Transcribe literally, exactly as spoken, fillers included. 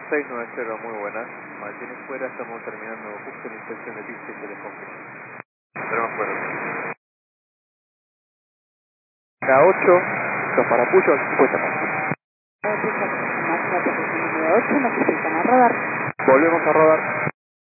seis nueve cero, muy buenas. Martínez fuera, estamos terminando justo la inspección de pista y se les confirma. Tenemos fuera. K ocho, dos para Puyo, cincuenta más. ocho, necesitan a rodar. Volvemos a rodar.